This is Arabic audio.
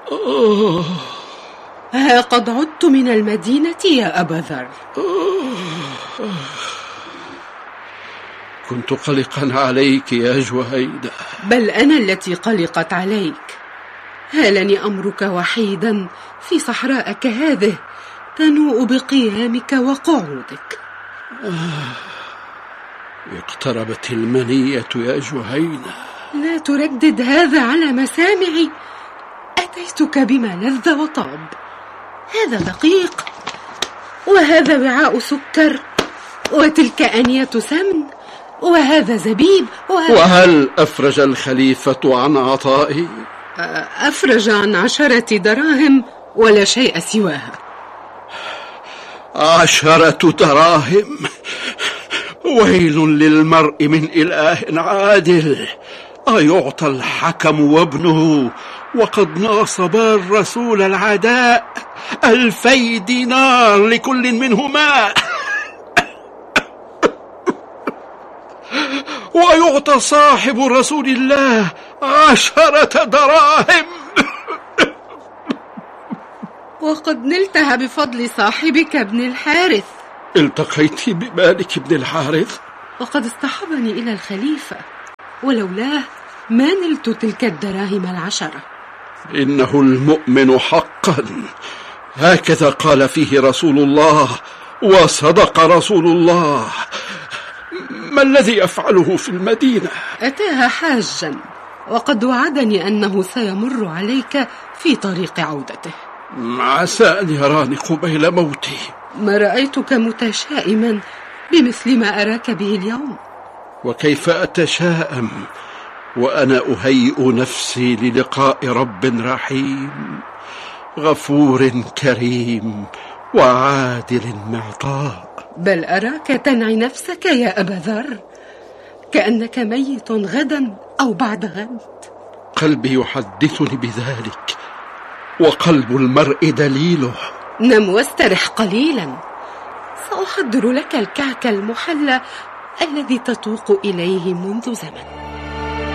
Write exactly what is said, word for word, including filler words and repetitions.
ها قد عدت من المدينة يا أبا ذر. كنت قلقا عليك يا جهينة. بل أنا التي قلقت عليك. هالني أمرك وحيدا في صحراء كهذه تنوء بقيامك وقعودك. اقتربت المنية يا جهينة. لا تردد هذا على مسامعي. أتيتك بما لذ وطاب. هذا دقيق، وهذا وعاء سكر، وتلك أنية سمن، وهذا زبيب، وهذا... وهل أفرج الخليفة عن عطائي؟ أفرج عن عشرة دراهم ولا شيء سواها. عشرة دراهم؟ ويل للمرء من إله عادل. أيعطى الحكم وابنه وقد ناصبا الرسول العداء ألفي دينار لكل منهما، ويعطى صاحب رسول الله عشرة دراهم؟ وقد نلتها بفضل صاحبك ابن الحارث. التقيت بمالك ابن الحارث؟ وقد اصطحبني إلى الخليفة، ولولاه ما نلت تلك الدراهم العشرة. إنه المؤمن حقا، هكذا قال فيه رسول الله، وصدق رسول الله. ما الذي أفعله في المدينة؟ أتاها حاجا، وقد وعدني أنه سيمر عليك في طريق عودته. عسى أن يراني قبيل موتي. ما رأيتك متشائما بمثل ما أراك به اليوم. وكيف أتشائم وأنا أهيئ نفسي للقاء رب رحيم غفور كريم وعادل معطاء. بل أراك تنعي نفسك يا أبا ذر، كأنك ميت غدا أو بعد غد. قلبي يحدثني بذلك، وقلب المرء دليله. نم واسترح قليلا، سأحضر لك الكعك المحلى الذي تتوق إليه منذ زمن.